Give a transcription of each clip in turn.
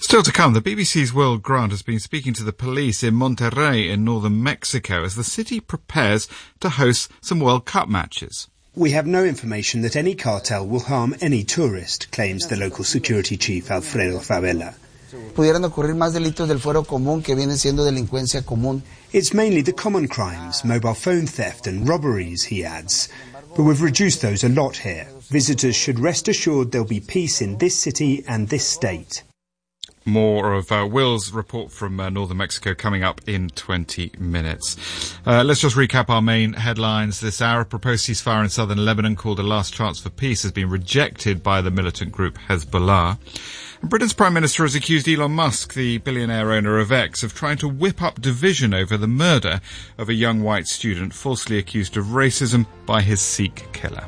Still to come, the BBC's Will Grant has been speaking to the police in Monterrey in northern Mexico as the city prepares to host some World Cup matches. We have no information that any cartel will harm any tourist, claims the local security chief Alfredo Favela. Pudieran ocurrir más delitos del fuero común que viene siendo delincuencia común. It's mainly the common crimes, mobile phone theft and robberies, he adds. But we've reduced those a lot here. Visitors should rest assured there'll be peace in this city and this state. More of Will's report from northern Mexico coming up in 20 minutes. Let's just recap our main headlines this hour. A proposed ceasefire in southern Lebanon called a last chance for peace has been rejected by the militant group Hezbollah. Britain's Prime Minister has accused Elon Musk, the billionaire owner of X, of trying to whip up division over the murder of a young white student falsely accused of racism by his Sikh killer.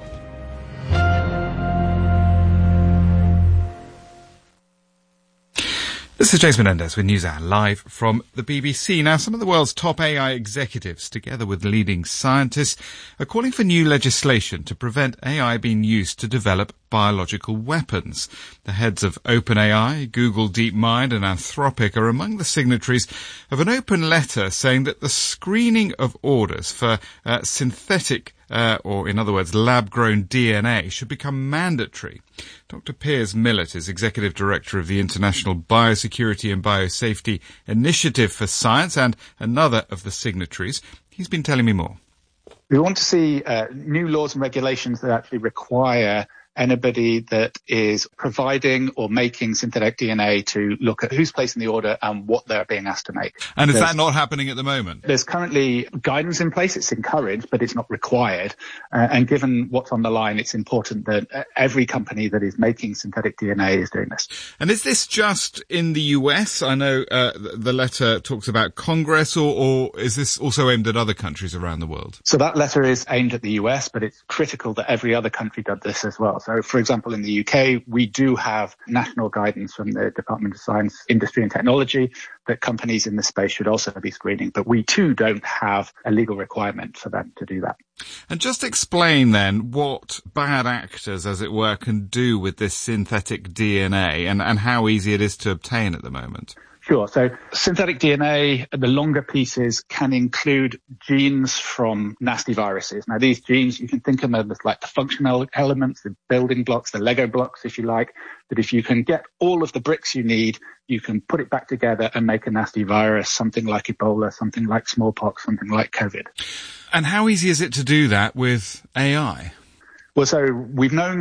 This is James Menendez with NewsHour, live from the BBC. Now, some of the world's top AI executives, together with leading scientists, are calling for new legislation to prevent AI being used to develop biological weapons. The heads of OpenAI, Google DeepMind and Anthropic are among the signatories of an open letter saying that the screening of orders for synthetic or in other words, lab-grown DNA should become mandatory. Dr. Piers Millett is Executive Director of the International Biosecurity and Biosafety Initiative for Science and another of the signatories. He's been telling me more. We want to see new laws and regulations that actually require anybody that is providing or making synthetic DNA to look at who's placing the order and what they're being asked to make. And is that not happening at the moment? There's currently guidance in place. It's encouraged, but it's not required. And given what's on the line, it's important that every company that is making synthetic DNA is doing this. And is this just in the US? I know the letter talks about Congress, or is this also aimed at other countries around the world? So that letter is aimed at the US, but it's critical that every other country does this as well. So, for example, in the UK, we do have national guidance from the Department of Science, Industry and Technology that companies in this space should also be screening. But we too don't have a legal requirement for them to do that. And just explain then what bad actors, as it were, can do with this synthetic DNA and how easy it is to obtain at the moment. Sure. So synthetic DNA, the longer pieces, can include genes from nasty viruses. Now, these genes, you can think of them as like the functional elements, the building blocks, the Lego blocks, if you like, that if you can get all of the bricks you need, you can put it back together and make a nasty virus, something like Ebola, something like smallpox, something like COVID. And how easy is it to do that with AI? Well, so we've known